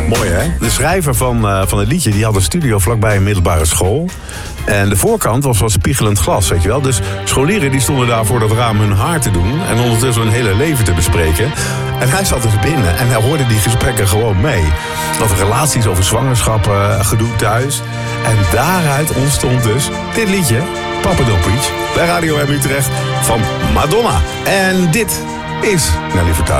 Mooi, hè? De schrijver van het liedje die had een studio vlakbij een middelbare school. En de voorkant was van spiegelend glas, weet je wel. Dus scholieren die stonden daar voor dat raam hun haar te doen en ondertussen hun hele leven te bespreken. En hij zat dus binnen en hij hoorde die gesprekken gewoon mee. Over relaties, over zwangerschappen, gedoe thuis. En daaruit ontstond dus dit liedje, Papa Don't Preach, bij Radio M Utrecht van Madonna. En dit is Nelly Furtado.